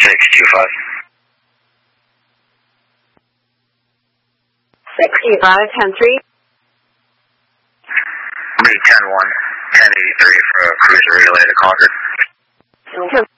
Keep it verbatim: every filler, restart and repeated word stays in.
six two five. six two five, ten three. Read ten one, ten eighty-three for a cruiser related to Concord. Okay.